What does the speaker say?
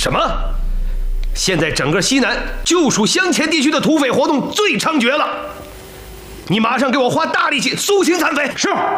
什么？现在整个西南就属镶前地区的土匪活动最猖獗了，你马上给我花大力气肃清残匪。 是。